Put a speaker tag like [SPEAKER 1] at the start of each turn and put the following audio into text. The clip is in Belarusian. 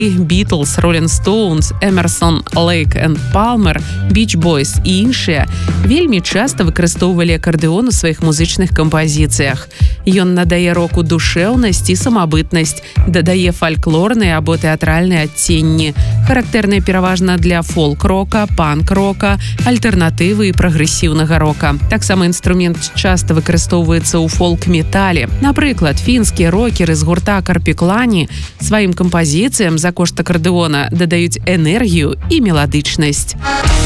[SPEAKER 1] Бітлз, Ролінг Стоунс, Емерсон, Лейк энд Палмер, Біч Бойс і іншыя вельмі часта выкарыстоўвалі акардэон у сваіх музычных кампазіцыях. Ён надае року душэўнасць і самабытнасць, дадае фальклорныя або тэатральныя адценні, характэрныя пераважна для фолк-рока, панк-рока, альтэрнатывы і прагрэсіўнага рока. Таксама інструмент часта выкарыстоўваецца ў фолк-метале. Напрыклад, фінскія рокеры з гурта Карпіклані сваім кампазіцыям за кошт акардэона дадаюць энергію і меладычнасць.